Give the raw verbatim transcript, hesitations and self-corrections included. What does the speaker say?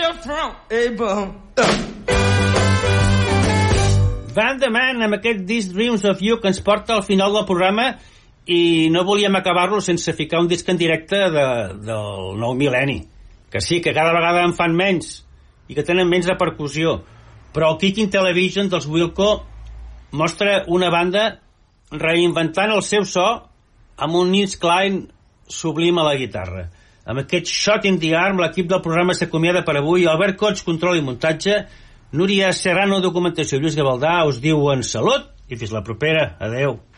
different. Able. Van de Man amb aquest These Dreams of You que ens porta al final del programa i no volíem acabar-lo sense ficar un disc en directe de, del nou mil·lenni, que sí, que cada vegada en fan menys i que tenen menys repercussió, però el Kicking Television dels Wilco mostra una banda reinventant el seu so amb un Nils Klein sublim a la guitarra. Amb aquest Shot in the Arm l'equip del programa s'acomiada per avui. Albert Cots, control i muntatge, Núria Serrano, documentació, Lluís Gavaldà us diuen salut i fins la propera. Adeu.